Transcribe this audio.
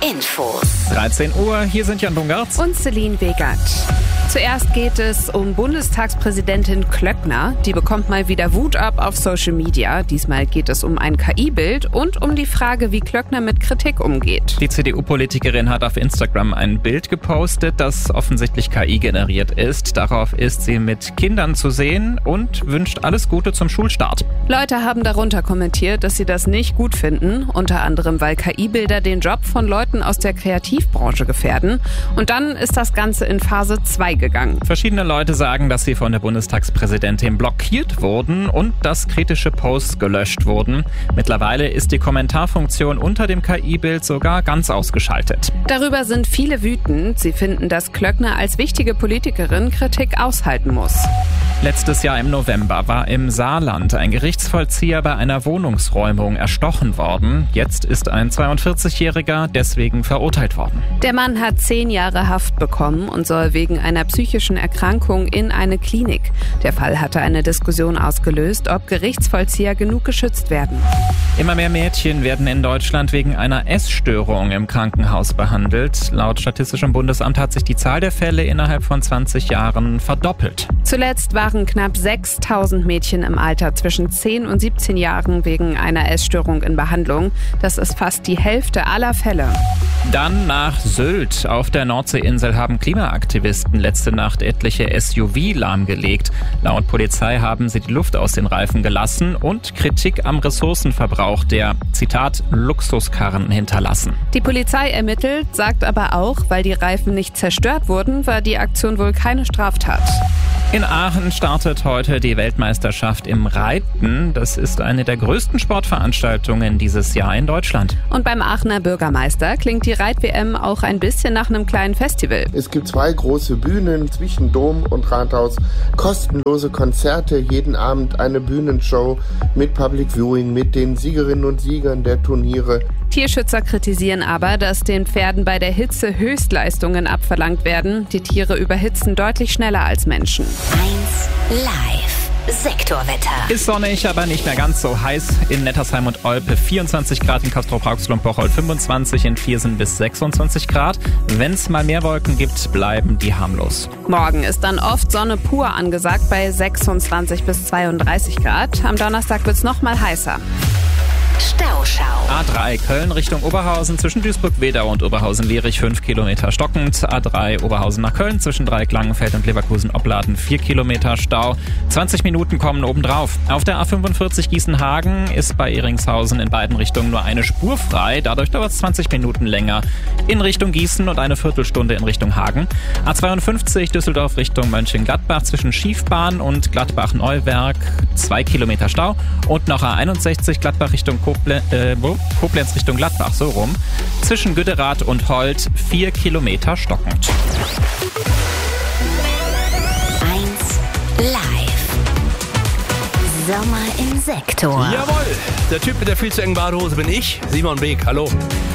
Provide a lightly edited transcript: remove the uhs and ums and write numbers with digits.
Infos. 13 Uhr, hier sind Jan Bungartz und Celine Wegert. Zuerst geht es um Bundestagspräsidentin Klöckner. Die bekommt mal wieder Wut ab auf Social Media. Diesmal geht es um ein KI-Bild und um die Frage, wie Klöckner mit Kritik umgeht. Die CDU-Politikerin hat auf Instagram ein Bild gepostet, das offensichtlich KI generiert ist. Darauf ist sie mit Kindern zu sehen und wünscht alles Gute zum Schulstart. Leute haben darunter kommentiert, dass sie das nicht gut finden. Unter anderem, weil KI-Bilder den Job von Leuten aus der Kreativbranche gefährden. Und dann ist das Ganze in Phase 2 gegangen. Verschiedene Leute sagen, dass sie von der Bundestagspräsidentin blockiert wurden und dass kritische Posts gelöscht wurden. Mittlerweile ist die Kommentarfunktion unter dem KI-Bild sogar ganz ausgeschaltet. Darüber sind viele wütend. Sie finden, dass Klöckner als wichtige Politikerin Kritik aushalten muss. Letztes Jahr im November war im Saarland ein Gerichtsvollzieher bei einer Wohnungsräumung erstochen worden. Jetzt ist ein 42-Jähriger deswegen verurteilt worden. Der Mann hat 10 Jahre Haft bekommen und soll wegen einer psychischen Erkrankung in eine Klinik. Der Fall hatte eine Diskussion ausgelöst, ob Gerichtsvollzieher genug geschützt werden. Immer mehr Mädchen werden in Deutschland wegen einer Essstörung im Krankenhaus behandelt. Laut Statistischem Bundesamt hat sich die Zahl der Fälle innerhalb von 20 Jahren verdoppelt. Zuletzt waren knapp 6.000 Mädchen im Alter zwischen 10 und 17 Jahren wegen einer Essstörung in Behandlung. Das ist fast die Hälfte aller Fälle. Dann nach Sylt. Auf der Nordseeinsel haben Klimaaktivisten letzte Nacht etliche SUV lahmgelegt. Laut Polizei haben sie die Luft aus den Reifen gelassen und Kritik am Ressourcenverbrauch der, Zitat, Luxuskarren hinterlassen. Die Polizei ermittelt, sagt aber auch, weil die Reifen nicht zerstört wurden, war die Aktion wohl keine Straftat. In Aachen startet heute die Weltmeisterschaft im Reiten. Das ist eine der größten Sportveranstaltungen dieses Jahr in Deutschland. Und beim Aachener Bürgermeister klingt die Reit-WM auch ein bisschen nach einem kleinen Festival. Es gibt 2 große Bühnen zwischen Dom und Rathaus, kostenlose Konzerte, jeden Abend eine Bühnenshow mit Public Viewing, mit den Siegerinnen und Siegern der Turniere. Tierschützer kritisieren aber, dass den Pferden bei der Hitze Höchstleistungen abverlangt werden. Die Tiere überhitzen deutlich schneller als Menschen. 1 Live. Sektorwetter. Ist sonnig, aber nicht mehr ganz so heiß. In Nettersheim und Olpe 24 Grad, in Castrop-Rauxel und Bocholt 25, in Viersen bis 26 Grad. Wenn es mal mehr Wolken gibt, bleiben die harmlos. Morgen ist dann oft Sonne pur angesagt bei 26 bis 32 Grad. Am Donnerstag wird es noch mal heißer. Stauschau. A3 Köln Richtung Oberhausen zwischen Duisburg-Wedau und Oberhausen-Lierich 5 Kilometer stockend. A3 Oberhausen nach Köln zwischen Dreieck-Langenfeld und Leverkusen-Opladen 4 Kilometer Stau. 20 Minuten kommen obendrauf. Auf der A45 Gießen-Hagen ist bei Ehringshausen in beiden Richtungen nur eine Spur frei. Dadurch dauert es 20 Minuten länger in Richtung Gießen und eine Viertelstunde in Richtung Hagen. A52 Düsseldorf Richtung Mönchengladbach zwischen Schiefbahn und Gladbach-Neuwerk 2 Kilometer Stau. Und noch A61 Gladbach Richtung Koblenz Richtung Gladbach, so rum. Zwischen Güderath und Holt 4 Kilometer stockend. 1 Live. Sommer im Sektor. Jawohl, der Typ mit der viel zu engen Badehose bin ich, Simon Beek, hallo.